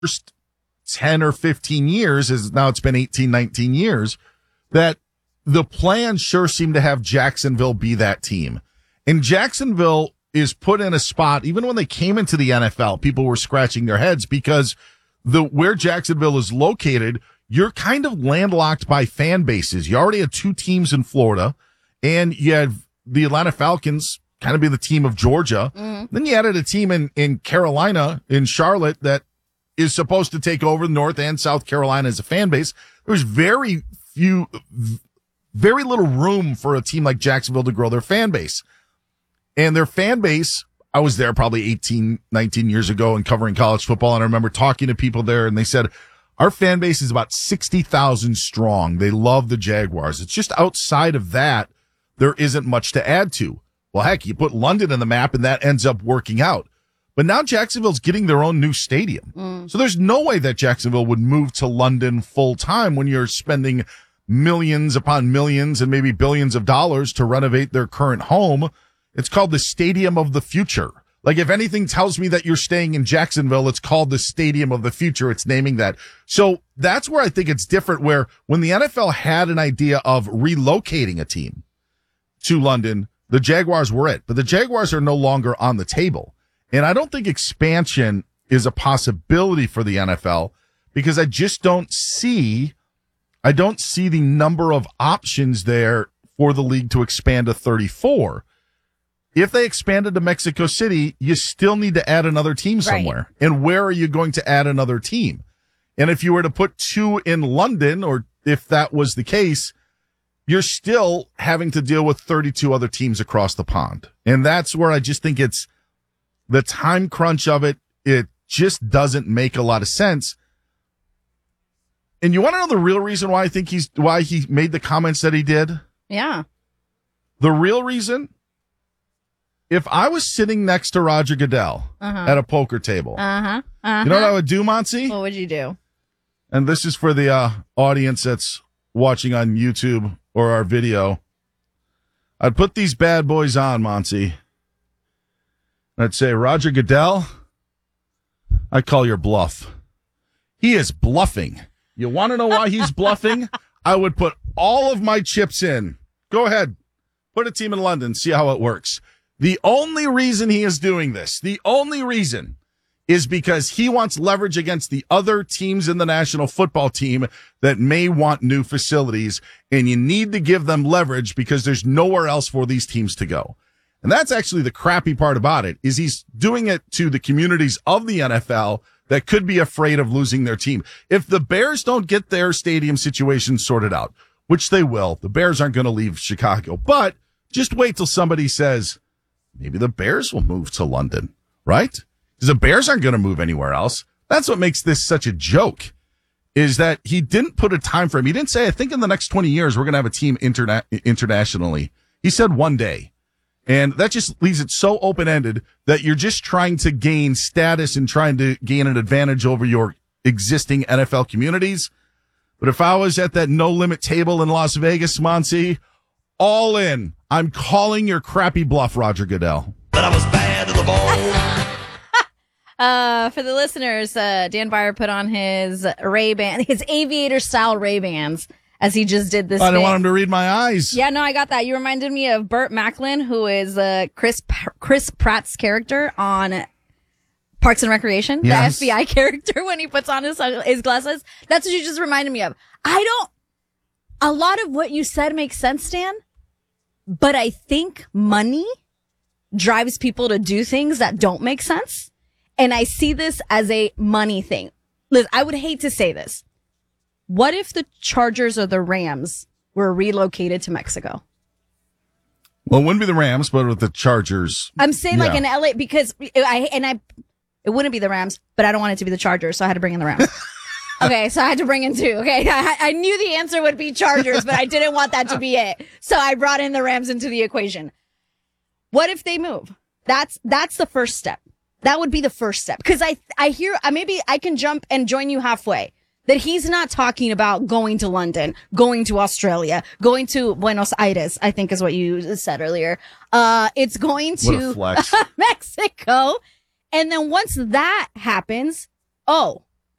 first 10 or 15 years, is now it's been 18, 19 years, that the plan sure seemed to have Jacksonville be that team. And Jacksonville is put in a spot, even when they came into the NFL, people were scratching their heads because where Jacksonville is located, you're kind of landlocked by fan bases. You already had two teams in Florida, and you had the Atlanta Falcons kind of be the team of Georgia. Then you added a team in Carolina, in Charlotte, that is supposed to take over North and South Carolina as a fan base. There's very little room for a team like Jacksonville to grow their fan base. And their fan base, I was there probably 18, 19 years ago and covering college football. And I remember talking to people there, and they said, our fan base is about 60,000 strong. They love the Jaguars. It's just outside of that, there isn't much to add to. Well, heck, you put London in the map and that ends up working out. But now Jacksonville's getting their own new stadium. So there's no way that Jacksonville would move to London full time when you're spending millions upon millions and maybe billions of dollars to renovate their current home. It's called the Stadium of the Future. Like, if anything tells me that you're staying in Jacksonville, it's called the Stadium of the Future. It's naming that. So that's where I think it's different, where when the NFL had an idea of relocating a team to London, the Jaguars were it. But the Jaguars are no longer on the table. And I don't think expansion is a possibility for the NFL because I just don't see the number of options there for the league to expand to 34. If they expanded to Mexico City, you still need to add another team somewhere. Right. And where are you going to add another team? And if you were to put two in London, or if that was the case, you're still having to deal with 32 other teams across the pond. And that's where I just think it's the time crunch of it. It just doesn't make a lot of sense. And you want to know the real reason why I think why he made the comments that he did? Yeah. The real reason? If I was sitting next to Roger Goodell at a poker table, you know what I would do, Monty? What would you do? And this is for the audience that's watching on YouTube or our video. I'd put these bad boys on, Monty. I'd say, Roger Goodell, I call your bluff. He is bluffing. You want to know why he's bluffing? I would put all of my chips in. Go ahead. Put a team in London. See how it works. The only reason he is doing this, the only reason, is because he wants leverage against the other teams in the National Football Team that may want new facilities, and you need to give them leverage because there's nowhere else for these teams to go. And that's actually the crappy part about it, is he's doing it to the communities of the NFL that could be afraid of losing their team. If the Bears don't get their stadium situation sorted out, which they will, the Bears aren't going to leave Chicago, but just wait till somebody says, maybe the Bears will move to London, right? Because the Bears aren't going to move anywhere else. That's what makes this such a joke, is that he didn't put a time frame. He didn't say, I think in the next 20 years, we're going to have a team internationally. He said one day. And that just leaves it so open-ended that you're just trying to gain status and trying to gain an advantage over your existing NFL communities. But if I was at that no-limit table in Las Vegas, Monty, all in. I'm calling your crappy bluff, Roger Goodell. But I was bad to the bone. For the listeners, Dan Byer put on his Ray-Ban, his aviator-style Ray-Bans, as he just did this. I didn't want him to read my eyes. Yeah, no, I got that. You reminded me of Burt Macklin, who is Chris Pratt's character on Parks and Recreation, yes. The FBI character when he puts on his glasses. That's what you just reminded me of. A lot of what you said makes sense, Dan. But I think money drives people to do things that don't make sense. And I see this as a money thing. Liz, I would hate to say this. What if the Chargers or the Rams were relocated to Mexico? Well, it wouldn't be the Rams, but with the Chargers. I'm saying like in LA, because it wouldn't be the Rams, but I don't want it to be the Chargers, so I had to bring in the Rams. Okay, so I had to bring in two. Okay, I knew the answer would be Chargers, but I didn't want that to be it. So I brought in the Rams into the equation. What if they move? That's the first step. That would be the first step. Because I hear, maybe I can jump and join you halfway. That he's not talking about going to London, going to Australia, going to Buenos Aires, I think is what you said earlier. It's going to Mexico. And then once that happens, oh,